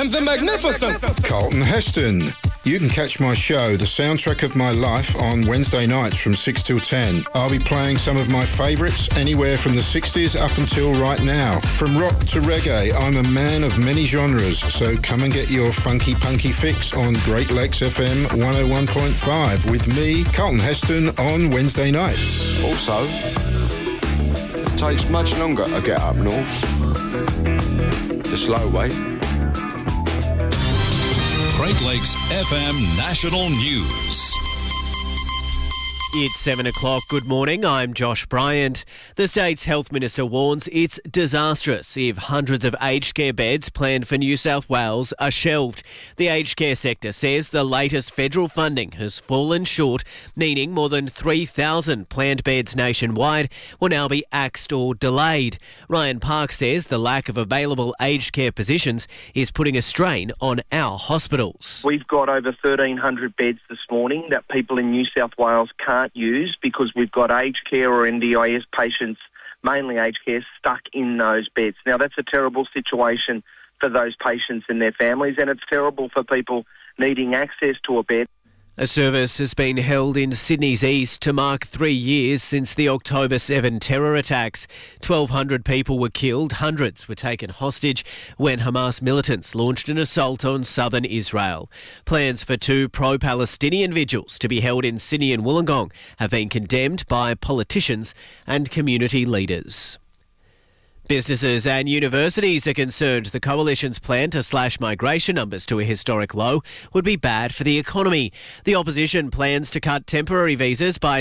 and the magnificent Carlton Heston. You can catch my show, The Soundtrack of My Life, on Wednesday nights from 6 till 10. I'll be playing some of my favourites anywhere from the 60s up until right now. From rock to reggae, I'm a man of many genres, so come and get your funky punky fix on Great Lakes FM 101.5 with me, Carlton Heston, on Wednesday nights. Also, it takes much longer to get up north. The slow way. Great Lakes FM National News. It's 7 o'clock. Good morning. I'm Josh Bryant. The state's health minister warns it's disastrous if hundreds of aged care beds planned for New South Wales are shelved. The aged care sector says the latest federal funding has fallen short, meaning more than 3,000 planned beds nationwide will now be axed or delayed. Ryan Park says the lack of available aged care positions is putting a strain on our hospitals. We've got over 1,300 beds this morning that people in New South Wales can't use because we've got aged care or NDIS patients, mainly aged care, stuck in those beds. Now, that's a terrible situation for those patients and their families, and it's terrible for people needing access to a bed. A service has been held in Sydney's east to mark 3 years since the October 7 terror attacks. 1,200 people were killed, hundreds were taken hostage when Hamas militants launched an assault on southern Israel. Plans for 2 pro-Palestinian vigils to be held in Sydney and Wollongong have been condemned by politicians and community leaders. Businesses and universities are concerned the Coalition's plan to slash migration numbers to a historic low would be bad for the economy. The opposition plans to cut temporary visas by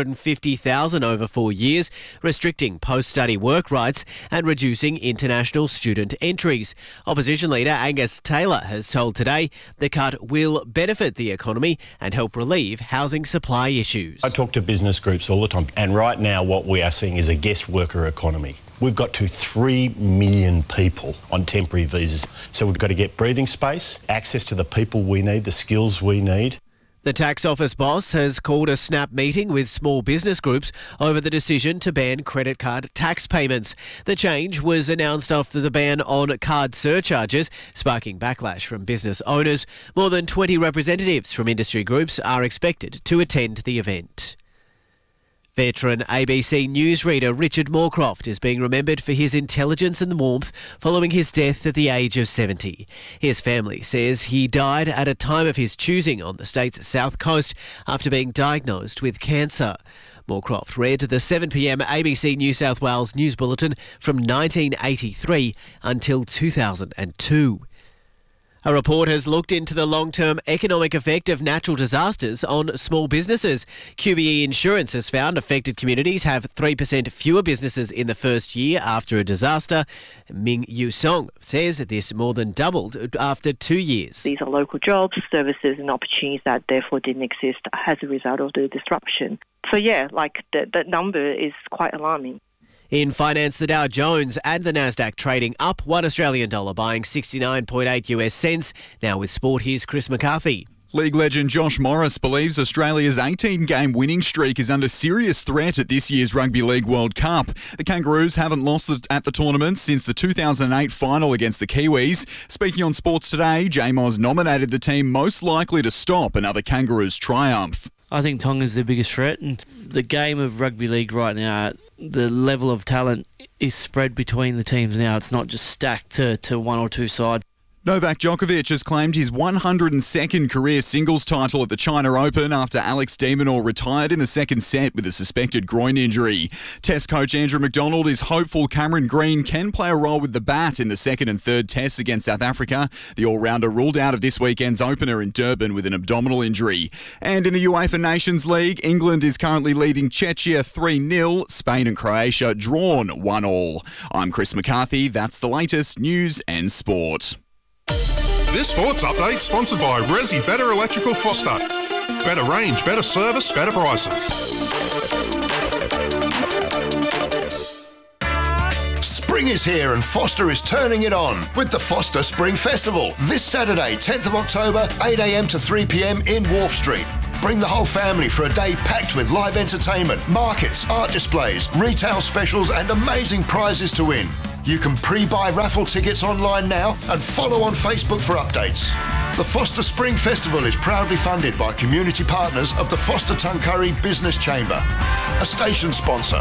650,000 over 4 years, restricting post-study work rights and reducing international student entries. Opposition leader Angus Taylor has told Today the cut will benefit the economy and help relieve housing supply issues. I talk to business groups all the time, and right now what we are seeing is a guest worker economy. We've got to 3 million people on temporary visas. So we've got to get breathing space, access to the people we need, the skills we need. The tax office boss has called a snap meeting with small business groups over the decision to ban credit card tax payments. The change was announced after the ban on card surcharges, sparking backlash from business owners. More than 20 representatives from industry groups are expected to attend the event. Veteran ABC newsreader Richard Moorcroft is being remembered for his intelligence and warmth following his death at the age of 70. His family says he died at a time of his choosing on the state's south coast after being diagnosed with cancer. Moorcroft read the 7 p.m. ABC New South Wales News Bulletin from 1983 until 2002. A report has looked into the long-term economic effect of natural disasters on small businesses. QBE Insurance has found affected communities have 3% fewer businesses in the first year after a disaster. Ming Yu Song says this more than doubled after 2 years. These are local jobs, services and opportunities that therefore didn't exist as a result of the disruption. So that number is quite alarming. In finance, the Dow Jones and the Nasdaq trading up $1 Australian dollar, buying 69.8 US cents. Now with sport, here's Chris McCarthy. League legend Josh Morris believes Australia's 18-game winning streak is under serious threat at this year's Rugby League World Cup. The Kangaroos haven't lost at the tournament since the 2008 final against the Kiwis. Speaking on Sports Today, J-Moz nominated the team most likely to stop another Kangaroos triumph. I think Tonga's the biggest threat, and the game of rugby league right now, the level of talent is spread between the teams now. It's not just stacked to one or two sides. Novak Djokovic has claimed his 102nd career singles title at the China Open after Alex de Minaur retired in the second set with a suspected groin injury. Test coach Andrew McDonald is hopeful Cameron Green can play a role with the bat in the second and third tests against South Africa. The all-rounder ruled out of this weekend's opener in Durban with an abdominal injury. And in the UEFA Nations League, England is currently leading Czechia 3-0. Spain and Croatia drawn 1-1. I'm Chris McCarthy. That's the latest news and sport. This sports update sponsored by Resi Better Electrical Foster. Better range, better service, better prices. Spring is here and Foster is turning it on with the Foster Spring Festival this Saturday, 10th of October, 8 a.m. to 3 p.m. in Wharf Street. Bring the whole family for a day packed with live entertainment, markets, art displays, retail specials and amazing prizes to win. You can pre-buy raffle tickets online now and follow on Facebook for updates. The Foster Spring Festival is proudly funded by community partners of the Foster Tuncurry Business Chamber, a station sponsor.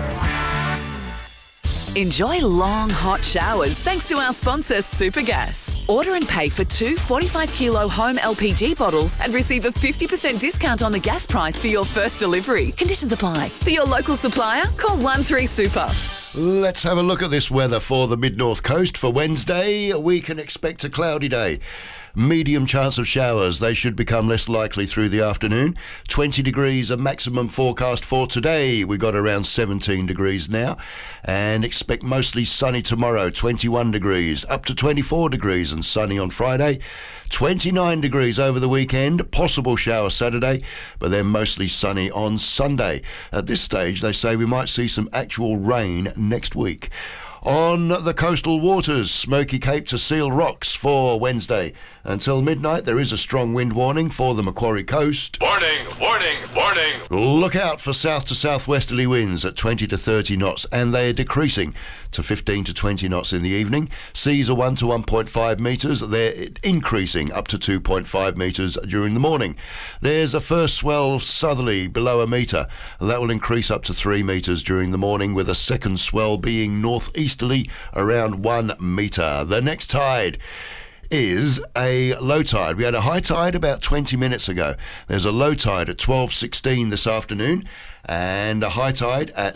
Enjoy long, hot showers thanks to our sponsor, Supergas. Order and pay for 2 45-kilo home LPG bottles and receive a 50% discount on the gas price for your first delivery. Conditions apply. For your local supplier, call 13Super. Let's have a look at this weather for the mid-north coast. For Wednesday, we can expect a cloudy day. Medium chance of showers. They should become less likely through the afternoon. 20 degrees a maximum forecast for today. We got around 17 degrees now. And expect mostly sunny tomorrow. 21 degrees up to 24 degrees and sunny on Friday. 29 degrees over the weekend. Possible shower Saturday, but then mostly sunny on Sunday. At this stage, they say we might see some actual rain next week. On the coastal waters, Smoky Cape to Seal Rocks for Wednesday. Until midnight, there is a strong wind warning for the Macquarie coast. Warning, warning, warning. Look out for south to southwesterly winds at 20 to 30 knots, and they are decreasing to 15 to 20 knots in the evening. Seas are 1 to 1.5 metres. They're increasing up to 2.5 metres during the morning. There's a first swell southerly below a metre. That will increase up to 3 metres during the morning, with a second swell being northeasterly around 1 metre. The next tide is a low tide. We had a high tide about 20 minutes ago. There's a low tide at 12:16 this afternoon, and a high tide at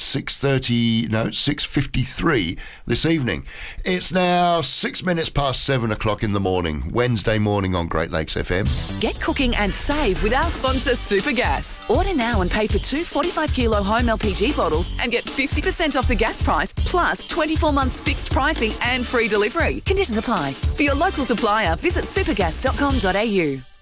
6:53 this evening. It's now 6 minutes past 7 o'clock in the morning, Wednesday morning on Great Lakes FM. Get cooking and save with our sponsor, Supergas. Order now and pay for 2 45-kilo home LPG bottles and get 50% off the gas price, plus 24 months fixed pricing and free delivery. Conditions apply. For your local supplier, visit supergas.com.au.